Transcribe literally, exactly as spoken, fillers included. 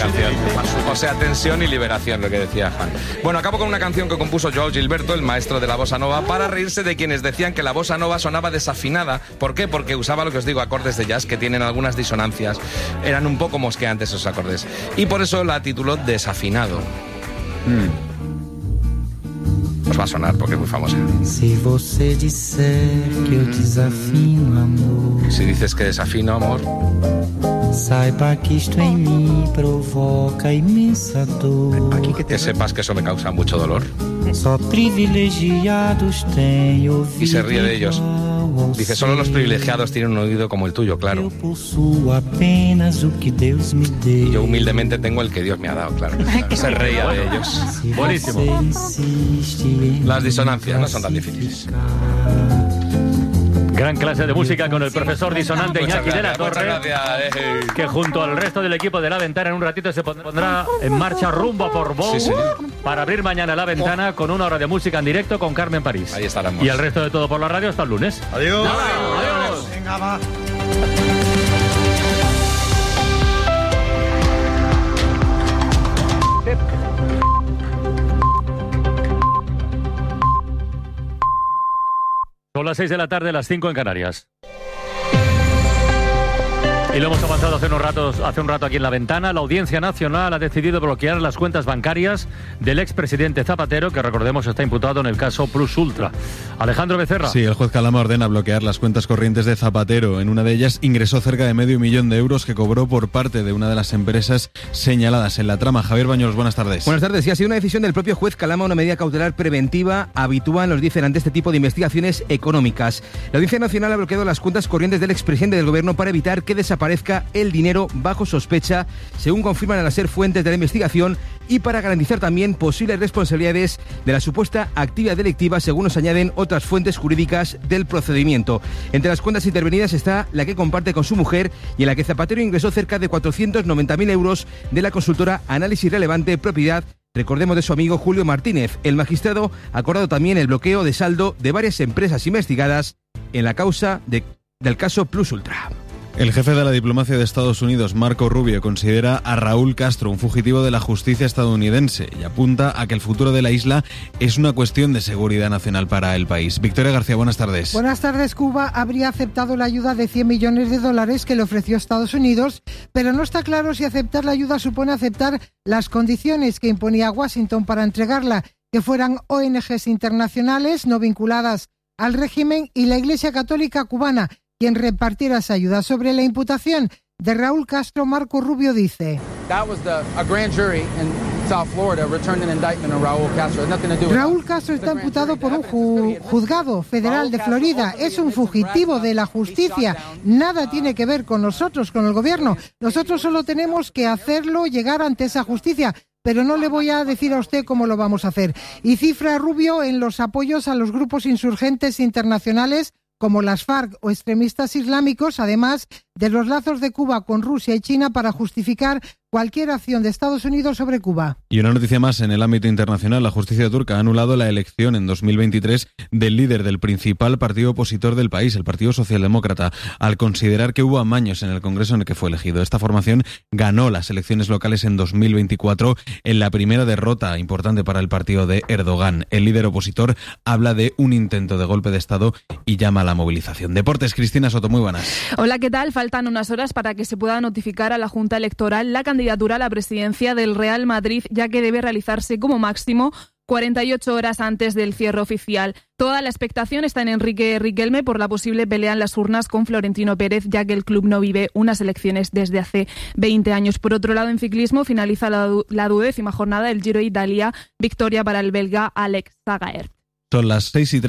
canción. O sea, tensión y liberación, lo que decía Juan. Bueno, acabo con una canción que compuso Joao Gilberto, el maestro de la bossa nova, para reírse de quienes decían que la bossa nova sonaba desafinada. ¿Por qué? Porque usaba, lo que os digo, acordes de jazz que tienen algunas disonancias. Eran un poco mosqueantes esos acordes. Y por eso la tituló Desafinado. Mm. Os va a sonar porque es muy famosa. Si você disser que eu desafino, amor. Si dices que desafino, amor. Saiba que isto em mim provoca imensa dor. Aquí que te sepas que eso me causa mucho dolor. Só privilegiados têm ouvido. Y se ríe de ellos. Dice, solo los privilegiados tienen un oído como el tuyo, claro. Y yo humildemente tengo el que Dios me ha dado, claro. Se reía de ellos. Buenísimo. Las disonancias no son tan difíciles. Gran clase de música con el profesor disonante Iñaki de la Torre, que junto al resto del equipo de La Ventana en un ratito se pondrá en marcha rumbo por Bou, sí, para abrir mañana La Ventana con una hora de música en directo con Carmen París. Ahí estaremos. Y el resto de todo por la radio hasta el lunes. Adiós. Adiós. Venga, va. Son las seis de la tarde, las cinco en Canarias. Y lo hemos avanzado hace, unos ratos, hace un rato aquí en La Ventana. La Audiencia Nacional ha decidido bloquear las cuentas bancarias del expresidente Zapatero, que recordemos está imputado en el caso Plus Ultra. Alejandro Becerra. Sí, el juez Calama ordena bloquear las cuentas corrientes de Zapatero. En una de ellas ingresó cerca de medio millón de euros que cobró por parte de una de las empresas señaladas en la trama. Javier Bañuelos, buenas tardes. Buenas tardes. Sí, ha sido una decisión del propio juez Calama, una medida cautelar preventiva habitual, nos dicen, ante este tipo de investigaciones económicas. La Audiencia Nacional ha bloqueado las cuentas corrientes del expresidente del gobierno para evitar que desaparezca el dinero bajo sospecha, según confirman al ser fuentes de la investigación, y para garantizar también posibles responsabilidades de la supuesta actividad delictiva, según nos añaden otras fuentes jurídicas del procedimiento. Entre las cuentas intervenidas está la que comparte con su mujer y en la que Zapatero ingresó cerca de cuatrocientos noventa mil euros de la consultora Análisis Relevante, propiedad, recordemos, de su amigo Julio Martínez. El magistrado ha acordado también el bloqueo de saldo de varias empresas investigadas en la causa de, del caso Plus Ultra. El jefe de la diplomacia de Estados Unidos, Marco Rubio, considera a Raúl Castro un fugitivo de la justicia estadounidense y apunta a que el futuro de la isla es una cuestión de seguridad nacional para el país. Victoria García, buenas tardes. Buenas tardes. Cuba habría aceptado la ayuda de cien millones de dólares que le ofreció Estados Unidos, pero no está claro si aceptar la ayuda supone aceptar las condiciones que imponía Washington para entregarla, que fueran O N Ges internacionales no vinculadas al régimen y la Iglesia Católica cubana quien repartiera esa ayuda. Sobre la imputación de Raúl Castro, Marco Rubio dice: Raúl Castro está imputado por un ju- juzgado federal de Florida. Es un fugitivo de la justicia. Nada tiene que ver con nosotros, con el gobierno. Nosotros solo tenemos que hacerlo llegar ante esa justicia. Pero no le voy a decir a usted cómo lo vamos a hacer. Y cifra Rubio en los apoyos a los grupos insurgentes internacionales como las FARC o extremistas islámicos, además de los lazos de Cuba con Rusia y China para justificar cualquier acción de Estados Unidos sobre Cuba. Y una noticia más en el ámbito internacional. La justicia turca ha anulado la elección en dos mil veintitrés del líder del principal partido opositor del país, el Partido Socialdemócrata, al considerar que hubo amaños en el Congreso en el que fue elegido. Esta formación ganó las elecciones locales en dos mil veinticuatro en la primera derrota importante para el partido de Erdogan. El líder opositor habla de un intento de golpe de Estado y llama a la movilización. Deportes, Cristina Soto, muy buenas. Hola, ¿qué tal? Faltan unas horas para que se pueda notificar a la Junta Electoral la candidatura a la presidencia del Real Madrid, ya que debe realizarse como máximo cuarenta y ocho horas antes del cierre oficial. Toda la expectación está en Enrique Riquelme por la posible pelea en las urnas con Florentino Pérez, ya que el club no vive unas elecciones desde hace veinte años. Por otro lado, en ciclismo finaliza la, du- la duodécima jornada del Giro de Italia, victoria para el belga Alex Sagaert. Son las seis y